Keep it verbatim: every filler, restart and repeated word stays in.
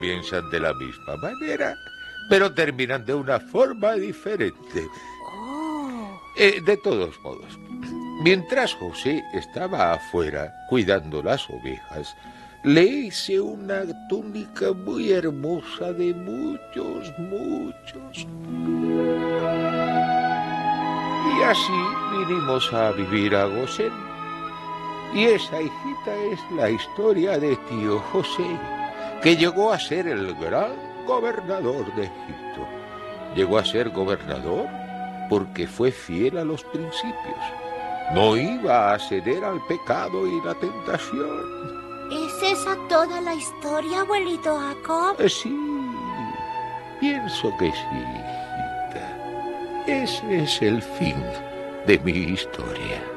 Piensan de la misma manera, pero terminan de una forma diferente. Oh. Eh, de todos modos, mientras José estaba afuera cuidando las ovejas, le hice una túnica muy hermosa de muchos, muchos. Y así vinimos a vivir a Gosén. Y esa, hijita, es la historia de tío José, que llegó a ser el gran gobernador de Egipto. Llegó a ser gobernador porque fue fiel a los principios. No iba a ceder al pecado y la tentación. ¿Es esa toda la historia, abuelito Jacob? Eh, Sí, pienso que sí, hijita. Ese es el fin de mi historia.